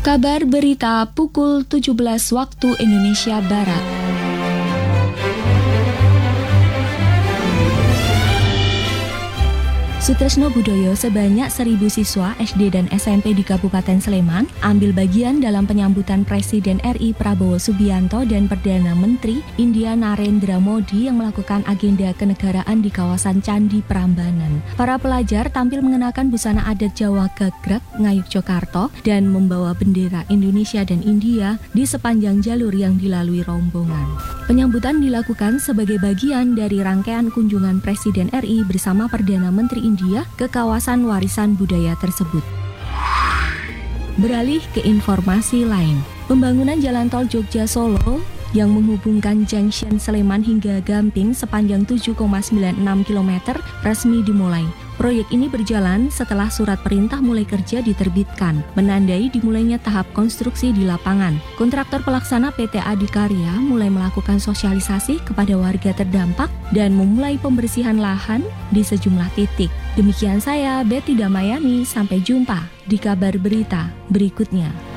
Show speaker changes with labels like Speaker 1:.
Speaker 1: Kabar berita pukul 17 waktu Indonesia Barat. Sutresno Budoyo, sebanyak 1.000 siswa SD dan SMP di Kabupaten Sleman ambil bagian dalam penyambutan Presiden RI Prabowo Subianto dan Perdana Menteri India Narendra Modi yang melakukan agenda kenegaraan di kawasan Candi Prambanan. Para pelajar tampil mengenakan busana adat Jawa Gagrag, Ngayuk Jogarta dan membawa bendera Indonesia dan India di sepanjang jalur yang dilalui rombongan. Penyambutan dilakukan sebagai bagian dari rangkaian kunjungan Presiden RI bersama Perdana Menteri India ke kawasan warisan budaya tersebut. Beralih ke informasi lain, pembangunan jalan tol Jogja-Solo yang menghubungkan Junction Sleman hingga Gamping sepanjang 7,96 km resmi dimulai. Proyek ini berjalan setelah surat perintah mulai kerja diterbitkan, menandai dimulainya tahap konstruksi di lapangan. Kontraktor pelaksana PT Adikarya mulai melakukan sosialisasi kepada warga terdampak dan memulai pembersihan lahan di sejumlah titik. Demikian saya, Betty Damayani, sampai jumpa di kabar berita berikutnya.